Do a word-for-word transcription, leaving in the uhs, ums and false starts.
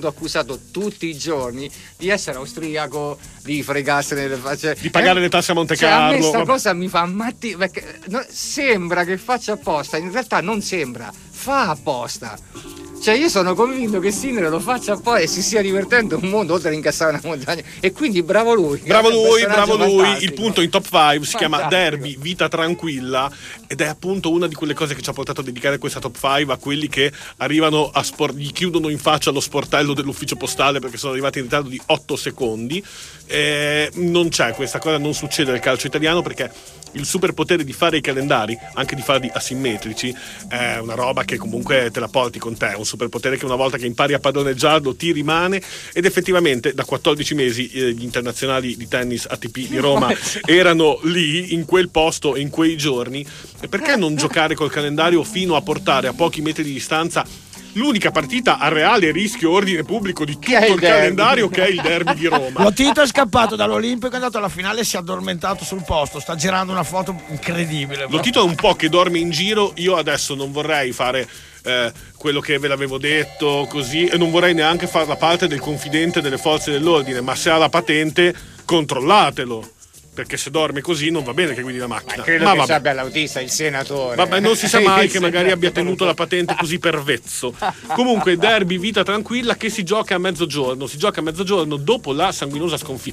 accusato tutti i giorni di essere austriaco, di fregarsene le facce, di pagare eh, le tasse a Monte cioè, Carlo. a me sta vabbè. cosa mi fa matti, perché no, sembra che faccia apposta, in realtà non sembra, fa apposta. Cioè io sono convinto che Sinner lo faccia poi e si stia divertendo un mondo oltre ad incassare una montagna, e quindi bravo lui. Bravo lui, bravo lui. Fantastico. Il punto in top cinque si chiama Fantastico. Derby, vita tranquilla, ed è appunto una di quelle cose che ci ha portato a dedicare questa top cinque a quelli che arrivano a sport, gli chiudono in faccia lo sportello dell'ufficio postale perché sono arrivati in ritardo di otto secondi. Eh, non c'è questa cosa, non succede nel calcio italiano, perché il superpotere di fare i calendari, anche di farli asimmetrici, è una roba che comunque te la porti con te, è un superpotere che una volta che impari a padroneggiarlo ti rimane. Ed effettivamente da quattordici mesi eh, gli internazionali di tennis A T P di Roma erano lì, in quel posto e in quei giorni. E perché non giocare col calendario fino a portare a pochi metri di distanza l'unica partita a reale rischio ordine pubblico di tutto il, il calendario, che è il derby di Roma? Lotito è scappato dall'Olimpico, è andato alla finale e si è addormentato sul posto, sta girando una foto incredibile. Lotito è un po' che dorme in giro. Io adesso non vorrei fare eh, quello che ve l'avevo detto così, e non vorrei neanche fare la parte del confidente delle forze dell'ordine, ma se ha la patente controllatelo, perché se dorme così non va bene che guidi la macchina. Ma credo ma che vabbè. sappia l'autista, il senatore. Vabbè, non si sa mai che magari abbia tenuto la patente così per vezzo. Comunque derby, vita tranquilla, che si gioca a mezzogiorno. Si gioca a mezzogiorno dopo la sanguinosa sconfitta